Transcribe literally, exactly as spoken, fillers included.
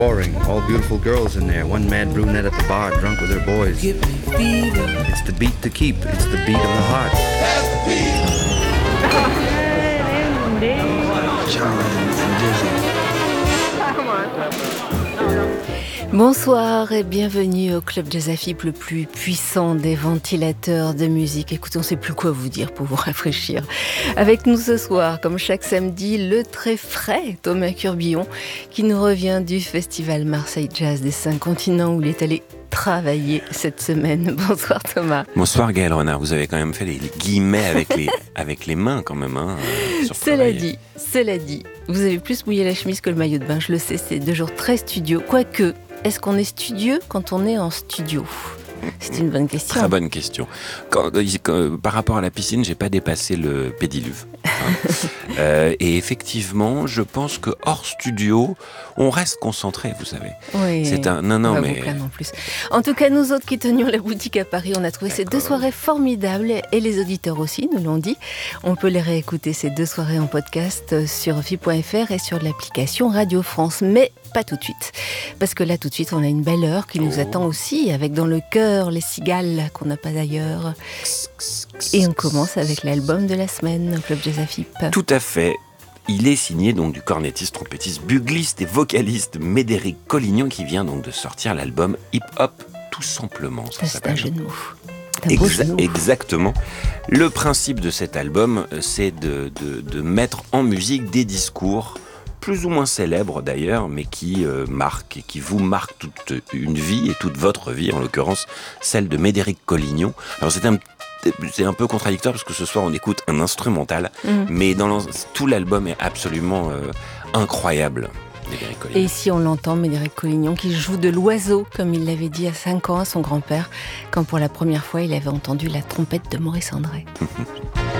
Boring, all beautiful girls in there, one mad brunette at the bar, drunk with her boys. Give me fever. It's the beat to keep, it's the beat of the heart. Bonsoir et bienvenue au Club Jazz Afip, le plus puissant des ventilateurs de musique. Écoutez, on ne sait plus quoi vous dire pour vous rafraîchir. Avec nous ce soir, comme chaque samedi, le très frais Thomas Curbillon, qui nous revient du festival Marseille Jazz des Cinq Continents où il est allé travailler cette semaine. Bonsoir Thomas. Bonsoir Gaël Renard, vous avez quand même fait les, les guillemets avec les, avec les mains quand même. Hein, sur cela dit, cela dit, vous avez plus mouillé la chemise que le maillot de bain, je le sais, c'est deux jours très studio. Quoique, est-ce qu'on est studieux quand on est en studio ? C'est une bonne question. Très bonne question. Quand, quand, par rapport à la piscine, j'ai pas dépassé le pédiluve. Hein. euh, et effectivement, je pense que hors studio, on reste concentré, vous savez. Oui. C'est un non non mais. En plus. En tout cas, nous autres qui tenions la boutique à Paris, on a trouvé D'accord. ces deux soirées formidables et les auditeurs aussi nous l'ont dit. On peut les réécouter ces deux soirées en podcast sur f i point f r et sur l'application Radio France. Mais pas tout de suite, parce que là tout de suite on a une belle heure qui nous oh. attend aussi, avec dans le cœur les cigales qu'on n'a pas ailleurs. Et on commence avec l'album de la semaine au Club Jazz Afip. Tout à fait. Il est signé donc du cornettiste, trompettiste, bugliste et vocaliste Médéric Collignon, qui vient donc de sortir l'album Hip Hop tout simplement. Ça c'est un jeu de mots. Exa- exactement. Le principe de cet album, c'est de, de, de mettre en musique des discours plus ou moins célèbres d'ailleurs, mais qui euh, marquent et qui vous marquent toute une vie et toute votre vie, en l'occurrence celle de Médéric Collignon. Alors c'est un C'est un peu contradictoire parce que ce soir on écoute un instrumental, mmh. mais dans tout l'album est absolument euh, incroyable. Et ici on l'entend, Médéric Collignon qui joue de l'oiseau, comme il l'avait dit à cinq ans à son grand-père, quand pour la première fois il avait entendu la trompette de Maurice André.